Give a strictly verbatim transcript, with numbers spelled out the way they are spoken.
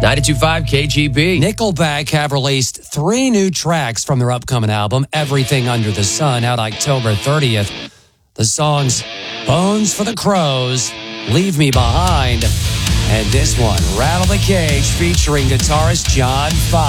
ninety-two point five K G B. Nickelback have released three new tracks from their upcoming album, Everything Under the Sun, out October thirtieth. The songs Bones for the Crows, Leave Me Behind, and this one, Rattle the Cage, featuring guitarist John Five.